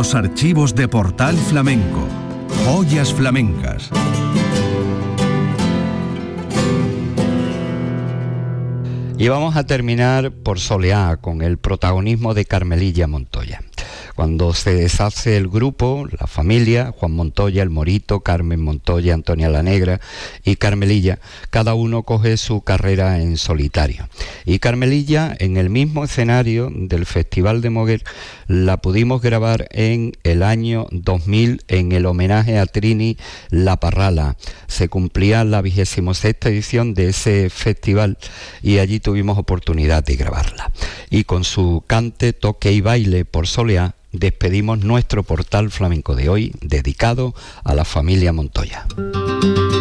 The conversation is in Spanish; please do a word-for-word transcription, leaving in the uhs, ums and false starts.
los archivos de Portal Flamenco. Joyas flamencas. Y vamos a terminar por Soleá, con el protagonismo de Carmelilla Montoya. Cuando se deshace el grupo, la familia, Juan Montoya, el Morito, Carmen Montoya, Antonia la Negra y Carmelilla, cada uno coge su carrera en solitario. Y Carmelilla, en el mismo escenario del Festival de Moguer, la pudimos grabar en el año dos mil en el homenaje a Trini La Parrala. Se cumplía la vigésima sexta edición de ese festival y allí tuvimos oportunidad de grabarla. Y con su cante, toque y baile por Soleá, despedimos nuestro Portal Flamenco de hoy, dedicado a la familia Montoya.